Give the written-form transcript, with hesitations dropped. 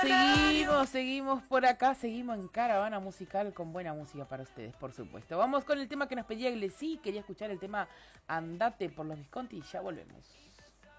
Seguimos por acá, seguimos en Caravana Musical con buena música para ustedes, por supuesto. Vamos con el tema que nos pedía Iglesi, quería escuchar el tema Andate por los Visconti y ya volvemos.